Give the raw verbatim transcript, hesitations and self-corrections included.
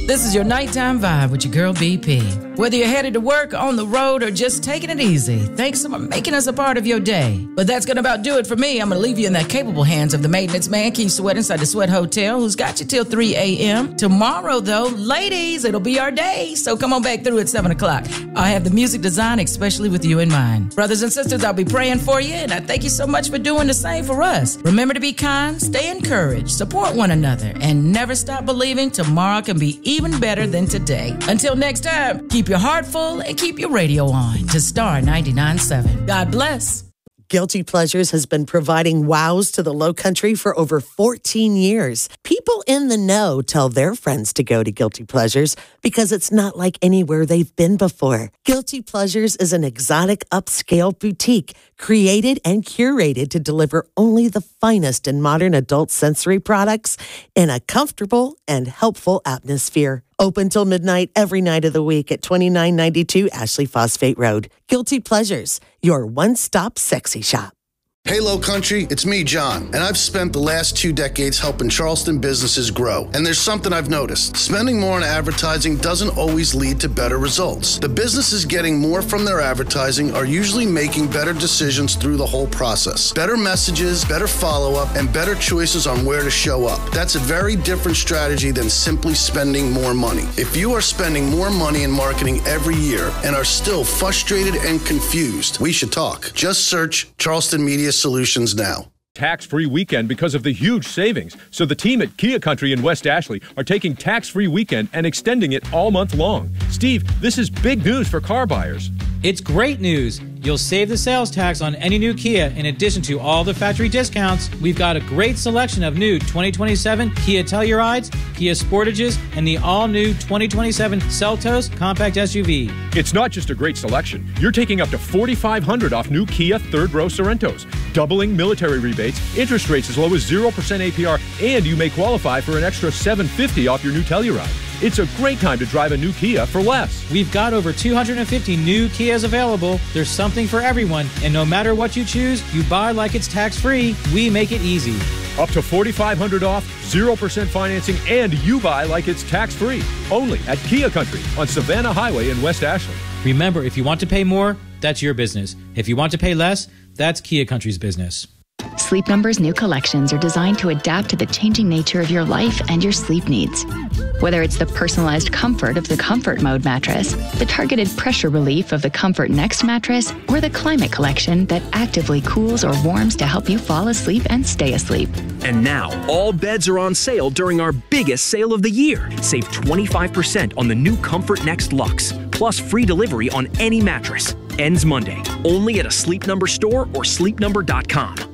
This is your nighttime vibe with your girl B P. Whether you're headed to work, on the road, or just taking it easy, thanks for making us a part of your day. But that's going to about do it for me. I'm going to leave you in the capable hands of the maintenance man, Keith Sweat, inside the Sweat Hotel, who's got you till three a.m. Tomorrow, though, ladies, it'll be our day. So come on back through at seven o'clock. I have the music design especially with you in mind. Brothers and sisters, I'll be praying for you, and I thank you so much for doing the same for us. Remember to be kind, stay encouraged, support one another, and never stop believing tomorrow can be even better than today. Until next time, keep your heart full and keep your radio on to Star ninety-nine point seven. God bless. Guilty Pleasures has been providing wows to the Lowcountry for over fourteen years. People in the know tell their friends to go to Guilty Pleasures because it's not like anywhere they've been before. Guilty Pleasures is an exotic upscale boutique created and curated to deliver only the finest in modern adult sensory products in a comfortable and helpful atmosphere. Open till midnight every night of the week at twenty-nine ninety-two Ashley Phosphate Road. Guilty Pleasures, your one-stop sexy shop. Hey, Lowcountry, it's me, John, and I've spent the last two decades helping Charleston businesses grow. And there's something I've noticed. Spending more on advertising doesn't always lead to better results. The businesses getting more from their advertising are usually making better decisions through the whole process. Better messages, better follow-up, and better choices on where to show up. That's a very different strategy than simply spending more money. If you are spending more money in marketing every year and are still frustrated and confused, we should talk. Just search Charleston Media Solutions now. Tax-free weekend because of the huge savings. So the team at Kia Country in West Ashley are taking tax-free weekend and extending it all month long. Steve, this is big news for car buyers. It's great news. You'll save the sales tax on any new Kia in addition to all the factory discounts. We've got a great selection of new twenty twenty-seven Kia Tellurides, Kia Sportages, and the all-new twenty twenty-seven Seltos compact S U V. It's not just a great selection. You're taking up to forty-five hundred dollars off new Kia third-row Sorrentos, doubling military rebates, interest rates as low as zero percent A P R, and you may qualify for an extra seven hundred fifty dollars off your new Telluride. It's a great time to drive a new Kia for less. We've got over two hundred fifty new Kias available. There's something for everyone, and no matter what you choose, you buy like it's tax-free. We make it easy. Up to forty-five hundred dollars off, zero percent financing, and you buy like it's tax-free. Only at Kia Country on Savannah Highway in West Ashley. Remember, if you want to pay more, that's your business. If you want to pay less, that's Kia Country's business. Sleep Number's new collections are designed to adapt to the changing nature of your life and your sleep needs. Whether it's the personalized comfort of the Comfort Mode mattress, the targeted pressure relief of the Comfort Next mattress, or the Climate Collection that actively cools or warms to help you fall asleep and stay asleep. And now, all beds are on sale during our biggest sale of the year. Save twenty-five percent on the new Comfort Next Luxe, plus free delivery on any mattress. Ends Monday, only at a Sleep Number store or sleep number dot com.